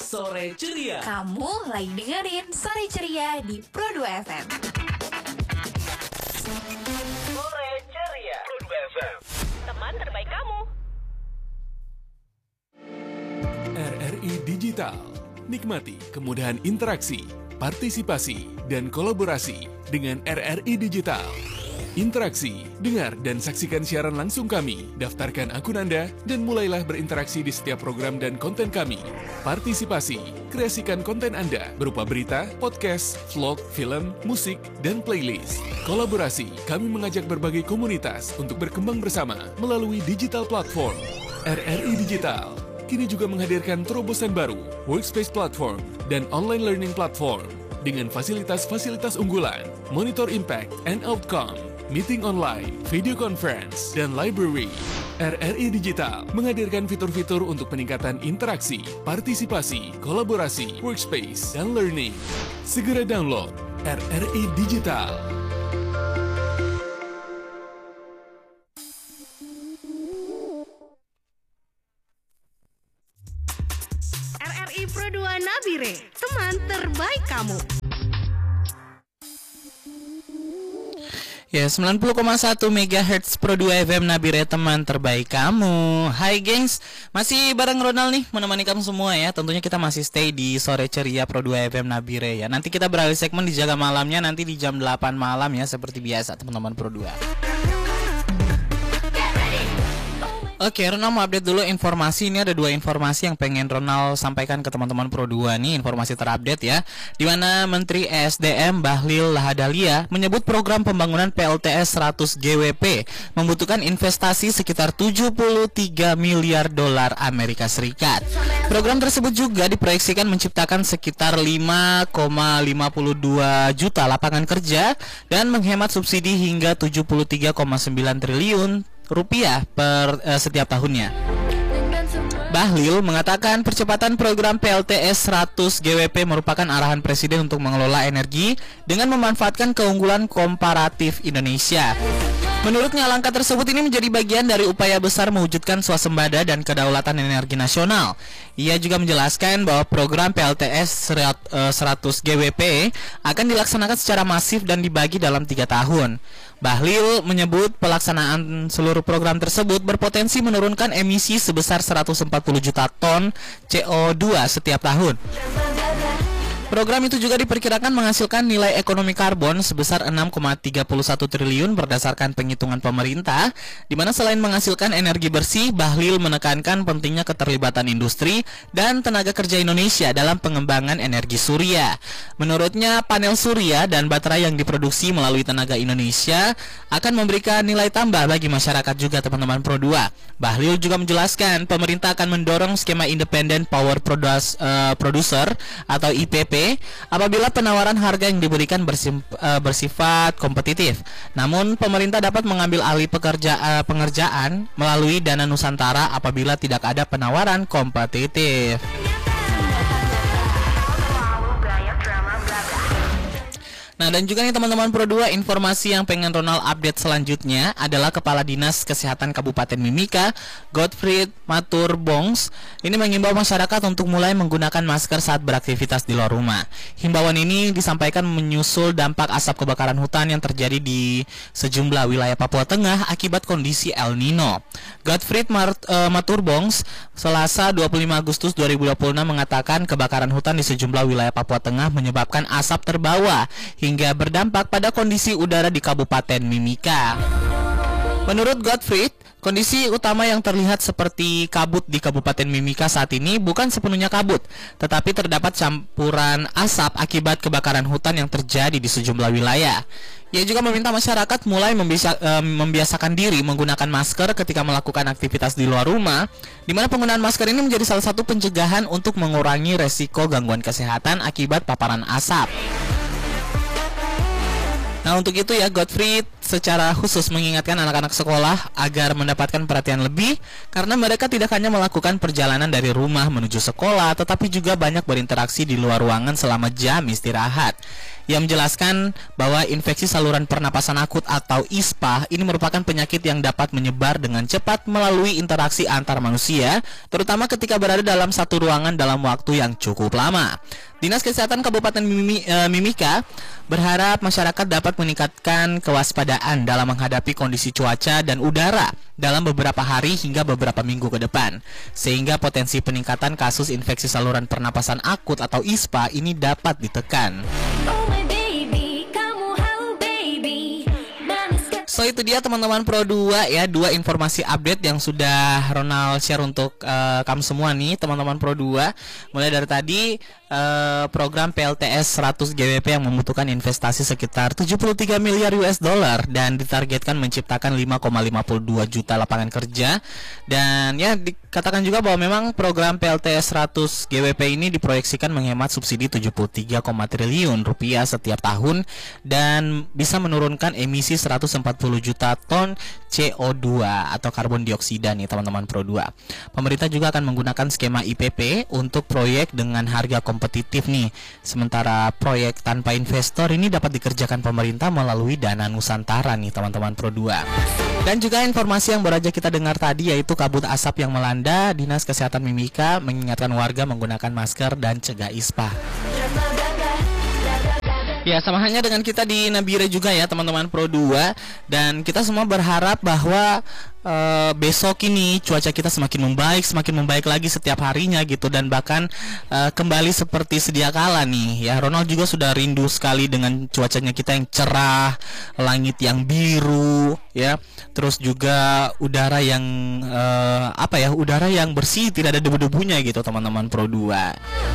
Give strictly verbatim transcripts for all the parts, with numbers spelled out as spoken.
Sore Ceria. Kamu lagi dengerin Sore Ceria di Pro dua F M. Sore Ceria Pro dua F M, teman terbaik kamu. R R I Digital. Nikmati kemudahan interaksi, partisipasi, dan kolaborasi dengan R R I Digital. Interaksi, dengar dan saksikan siaran langsung kami, daftarkan akun Anda, dan mulailah berinteraksi di setiap program dan konten kami. Partisipasi, kreasikan konten Anda berupa berita, podcast, vlog, film, musik, dan playlist. Kolaborasi, kami mengajak berbagai komunitas untuk berkembang bersama melalui digital platform. R R I Digital kini juga menghadirkan terobosan baru, workspace platform, dan online learning platform dengan fasilitas-fasilitas unggulan, monitor impact and outcome, meeting online, video conference, dan library. R R I Digital menghadirkan fitur-fitur untuk peningkatan interaksi, partisipasi, kolaborasi, workspace, dan learning. Segera download R R I Digital. R R I Pro dua Nabire, teman terbaik kamu. Ya, sembilan puluh koma satu megahertz Pro dua F M Nabire, teman terbaik kamu. Hai gengs, masih bareng Ronald nih, menemani kamu semua ya. Tentunya kita masih stay di Sore Ceria Pro dua F M Nabire ya. Nanti kita beralih segmen di Jaga Malamnya nanti di jam delapan malam ya, seperti biasa teman-teman Pro dua. Oke, Ronald mau update dulu informasi. Ini ada dua informasi yang pengen Ronald sampaikan ke teman-teman Pro dua nih, informasi terupdate ya. Di mana Menteri E S D M Bahlil Lahadalia menyebut program pembangunan P L T S seratus G W P membutuhkan investasi sekitar tujuh puluh tiga miliar dolar Amerika Serikat. Program tersebut juga diproyeksikan menciptakan sekitar lima koma lima dua juta lapangan kerja dan menghemat subsidi hingga tujuh puluh tiga koma sembilan triliun rupiah per uh, setiap tahunnya. Bahlil mengatakan percepatan program P L T S seratus G W P merupakan arahan Presiden untuk mengelola energi dengan memanfaatkan keunggulan komparatif Indonesia. Menurutnya langkah tersebut ini menjadi bagian dari upaya besar mewujudkan swasembada dan kedaulatan energi nasional. Ia juga menjelaskan bahwa program P L T S seratus G W P akan dilaksanakan secara masif dan dibagi dalam tiga tahun. Bahlil menyebut pelaksanaan seluruh program tersebut berpotensi menurunkan emisi sebesar seratus empat puluh juta ton C O dua setiap tahun. Program itu juga diperkirakan menghasilkan nilai ekonomi karbon sebesar enam koma tiga satu triliun berdasarkan penghitungan pemerintah, di mana selain menghasilkan energi bersih, Bahlil menekankan pentingnya keterlibatan industri dan tenaga kerja Indonesia dalam pengembangan energi surya. Menurutnya, panel surya dan baterai yang diproduksi melalui tenaga Indonesia akan memberikan nilai tambah bagi masyarakat juga teman-teman Pro dua. Bahlil juga menjelaskan pemerintah akan mendorong skema Independent Power Produce, uh, Producer atau I P P apabila penawaran harga yang diberikan bersim, uh, bersifat kompetitif. Namun pemerintah dapat mengambil alih pekerja, uh, pengerjaan melalui Dana Nusantara apabila tidak ada penawaran kompetitif. Nah, dan juga nih teman-teman Pro dua, informasi yang pengen Ronald update selanjutnya adalah Kepala Dinas Kesehatan Kabupaten Mimika, Godfried Maturbongs, ini mengimbau masyarakat untuk mulai menggunakan masker saat beraktivitas di luar rumah. Himbauan ini disampaikan menyusul dampak asap kebakaran hutan yang terjadi di sejumlah wilayah Papua Tengah akibat kondisi El Nino. Godfried Maturbongs Selasa dua puluh lima Agustus dua ribu dua puluh enam mengatakan kebakaran hutan di sejumlah wilayah Papua Tengah menyebabkan asap terbawa hingga berdampak pada kondisi udara di Kabupaten Mimika. Menurut Godfried, kondisi utama yang terlihat seperti kabut di Kabupaten Mimika saat ini bukan sepenuhnya kabut, tetapi terdapat campuran asap akibat kebakaran hutan yang terjadi di sejumlah wilayah. Ia juga meminta masyarakat mulai membiasa, e, membiasakan diri menggunakan masker ketika melakukan aktivitas di luar rumah, di mana penggunaan masker ini menjadi salah satu pencegahan untuk mengurangi resiko gangguan kesehatan akibat paparan asap. Nah, untuk itu ya, Godfried secara khusus mengingatkan anak-anak sekolah agar mendapatkan perhatian lebih karena mereka tidak hanya melakukan perjalanan dari rumah menuju sekolah, tetapi juga banyak berinteraksi di luar ruangan selama jam istirahat. Yang menjelaskan bahwa infeksi saluran pernapasan akut atau I S P A ini merupakan penyakit yang dapat menyebar dengan cepat melalui interaksi antar manusia, terutama ketika berada dalam satu ruangan dalam waktu yang cukup lama. Dinas Kesehatan Kabupaten Mimi, e, Mimika berharap masyarakat dapat meningkatkan kewaspadaan dalam menghadapi kondisi cuaca dan udara dalam beberapa hari hingga beberapa minggu ke depan, sehingga potensi peningkatan kasus infeksi saluran pernapasan akut atau I S P A ini dapat ditekan. So itu dia teman-teman Pro dua ya, dua informasi update yang sudah Ronald share untuk uh, kamu semua nih teman-teman Pro dua. Mulai dari tadi uh, program P L T S seratus G W P yang membutuhkan investasi sekitar tujuh puluh tiga miliar U S dollar dan ditargetkan menciptakan lima koma lima dua juta lapangan kerja. Dan ya dikatakan juga bahwa memang program P L T S seratus G W P ini diproyeksikan menghemat subsidi tujuh puluh tiga koma tiga triliun rupiah setiap tahun dan bisa menurunkan emisi seratus empat puluh juta ton C O dua atau karbon dioksida nih teman-teman Pro dua. Pemerintah juga akan menggunakan skema I P P untuk proyek dengan harga kompetitif nih. Sementara proyek tanpa investor ini dapat dikerjakan pemerintah melalui dana Nusantara nih teman-teman Pro dua. Dan juga informasi yang baru aja kita dengar tadi yaitu kabut asap yang melanda, Dinas Kesehatan Mimika mengingatkan warga menggunakan masker dan cegah I S P A. Ya, sama halnya dengan kita di Nabire juga ya teman-teman Pro dua. Dan kita semua berharap bahwa uh, besok ini cuaca kita semakin membaik, semakin membaik lagi setiap harinya gitu. Dan bahkan uh, kembali seperti sedia kala nih ya. Ronald juga sudah rindu sekali dengan cuacanya kita yang cerah, langit yang biru ya. Terus juga udara yang uh, apa ya, udara yang bersih, tidak ada debu-debunya gitu teman-teman Pro dua.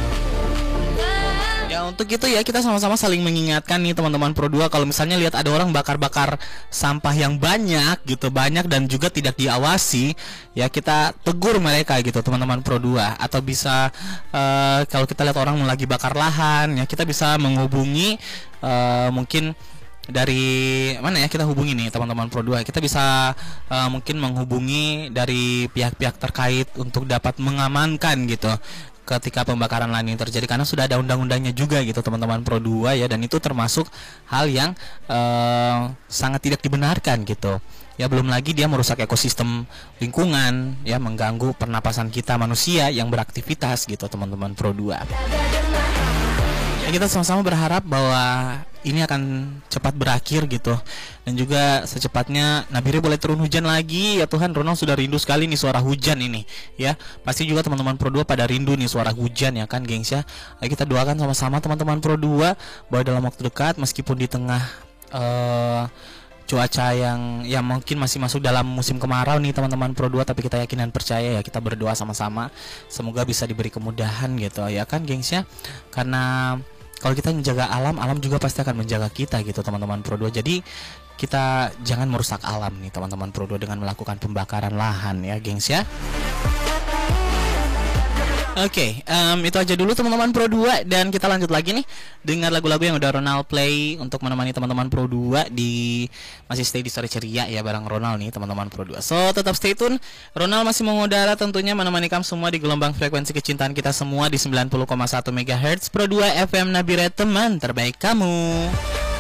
Ya untuk itu ya kita sama-sama saling mengingatkan nih teman-teman Pro dua, kalau misalnya lihat ada orang bakar-bakar sampah yang banyak gitu, banyak dan juga tidak diawasi, ya kita tegur mereka gitu teman-teman Pro dua. Atau bisa uh, kalau kita lihat orang lagi bakar lahan ya kita bisa menghubungi uh, mungkin dari mana ya kita hubungi nih teman-teman Pro dua. Kita bisa uh, mungkin menghubungi dari pihak-pihak terkait untuk dapat mengamankan gitu ketika pembakaran lahan ini terjadi, karena sudah ada undang-undangnya juga gitu teman-teman Pro dua ya, dan itu termasuk hal yang uh, sangat tidak dibenarkan gitu. Ya belum lagi dia merusak ekosistem lingkungan ya, mengganggu pernapasan kita manusia yang beraktivitas gitu teman-teman Pro dua. Ya, kita sama-sama berharap bahwa ini akan cepat berakhir gitu. Dan juga secepatnya Nabire boleh turun hujan lagi. Ya Tuhan, Ronald sudah rindu sekali nih suara hujan ini ya. Pasti juga teman-teman Pro dua pada rindu nih suara hujan ya kan gengs ya. Ayo kita doakan sama-sama teman-teman Pro dua bahwa dalam waktu dekat meskipun di tengah uh, cuaca yang yang mungkin masih masuk dalam musim kemarau nih teman-teman Pro dua, tapi kita yakin dan percaya ya, kita berdoa sama-sama semoga bisa diberi kemudahan gitu ya kan gengs ya. Karena kalau kita menjaga alam, alam juga pasti akan menjaga kita gitu teman-teman Pro dua. Jadi kita jangan merusak alam nih teman-teman Pro dua dengan melakukan pembakaran lahan ya gengs ya. Oke, okay, um, itu aja dulu teman-teman Pro dua. Dan kita lanjut lagi nih dengar lagu-lagu yang udah Ronald play untuk menemani teman-teman Pro dua di masih stay di Sore Ceria ya bareng Ronald nih teman-teman Pro dua. So tetap stay tune, Ronald masih mengudara tentunya menemani kamu semua di gelombang frekuensi kecintaan kita semua di sembilan puluh koma satu megahertz Pro dua F M Nabire, teman terbaik kamu.